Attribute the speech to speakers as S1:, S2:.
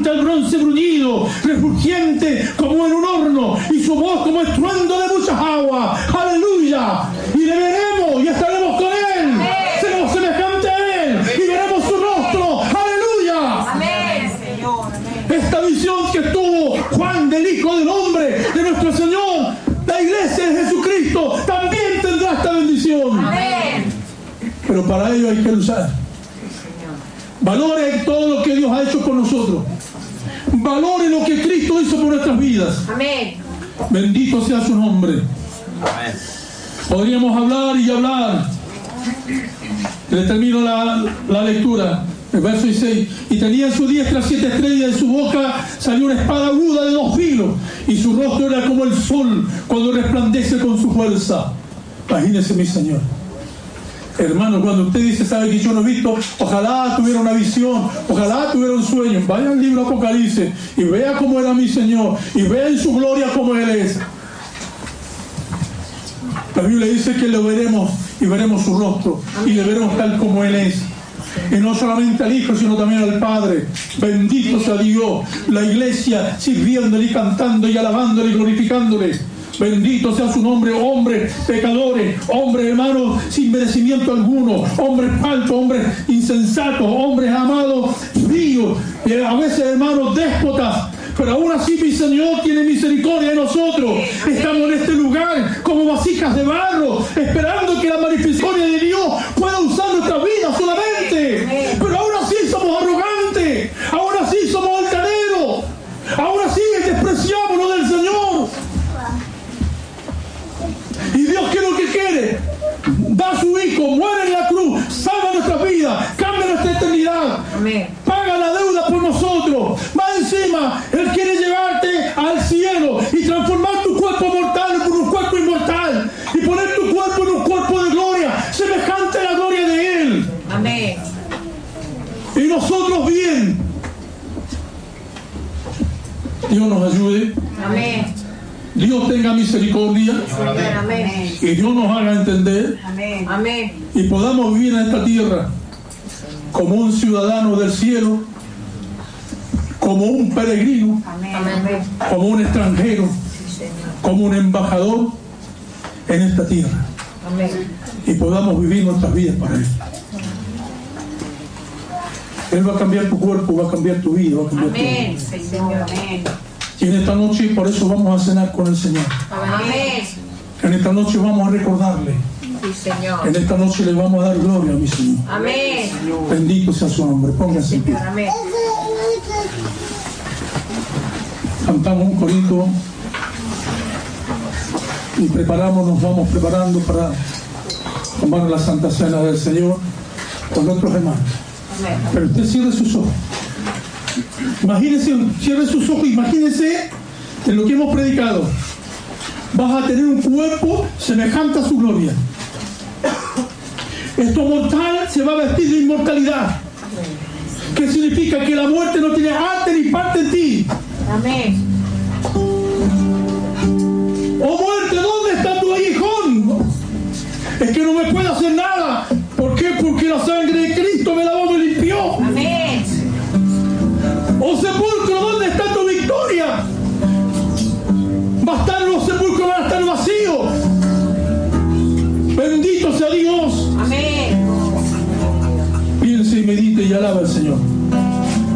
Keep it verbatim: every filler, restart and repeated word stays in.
S1: semejante al bronce bruñido, refulgente como en un horno, y su voz como estruendo de muchas aguas. ¡Aleluya! Y le veremos y estaremos con él. Amén. Seremos semejantes a él. Amén. Y veremos su rostro. ¡Aleluya! Amén, Señor. Amén. Esta visión que tuvo Juan del Hijo del Hombre, de nuestro Señor, la iglesia de Jesucristo, también tendrá esta bendición. Amén. Pero para ello hay que luchar. Valore todo lo que Dios ha hecho por nosotros. Valore lo que Cristo hizo por nuestras vidas. Amén. Bendito sea su nombre. Amén. Podríamos hablar y hablar. Le termino la, la lectura. El verso dieciséis. Y tenía en su diestra siete estrellas, y de su boca salió una espada aguda de dos filos, y su rostro era como el sol cuando resplandece con su fuerza. Imagínese, mi Señor. Hermano, cuando usted dice, sabe que yo no he visto, ojalá tuviera una visión, ojalá tuviera un sueño, vaya al libro Apocalipsis y vea cómo era mi Señor, y vea en su gloria cómo Él es. La Biblia dice que le veremos y veremos su rostro, y le veremos tal como Él es. Y no solamente al Hijo, sino también al Padre. Bendito sea Dios. La iglesia sirviéndole y cantándole y alabándole y glorificándole. Bendito sea su nombre. Hombres pecadores, hombres hermanos sin merecimiento alguno, hombres falsos, hombres insensatos, hombres amados fríos, a veces hermanos déspotas, pero aún así mi Señor tiene misericordia de nosotros. Estamos en este lugar como vasijas de barro, esperando que la misericordia de Dios pueda usar nuestra vida solamente, pero aún así somos arrogantes, aún así somos altaneros, aún así despreciamos lo del Señor. Y Dios, ¿qué es lo que quiere? Da a su Hijo, muere en la cruz, salva nuestras vidas, cambia nuestra eternidad. Amén. Paga la deuda por nosotros. Más encima, Él quiere llevarte al cielo y transformar tu cuerpo mortal por un cuerpo inmortal, y poner tu cuerpo en un cuerpo de gloria, semejante a la gloria de Él. Amén. Y nosotros bien. Dios nos ayude. Amén. Dios tenga misericordia. Amén. Y Dios nos haga entender. Amén. Y podamos vivir en esta tierra como un ciudadano del cielo, como un peregrino, amén, como un extranjero, sí, como un embajador en esta tierra. Amén. Y podamos vivir nuestras vidas para Él. Él va a cambiar tu cuerpo, va a cambiar tu vida, va a cambiar amén, tu vida. Señor. Amén. Y en esta noche por eso vamos a cenar con el Señor. Amén. En esta noche vamos a recordarle. Sí, Señor. En esta noche le vamos a dar gloria a mi Señor. Amén. Bendito sea su nombre. Póngase en pie. Amén. Cantamos un corito y preparamos, nos vamos preparando para tomar la Santa Cena del Señor con nuestros hermanos. Amén. Pero usted cierre sus ojos. Imagínese, cierre sus ojos, imagínese en lo que hemos predicado. Vas a tener un cuerpo semejante a su gloria. Esto mortal se va a vestir de inmortalidad. ¿Qué significa? Que la muerte no tiene arte ni parte en ti. Amén.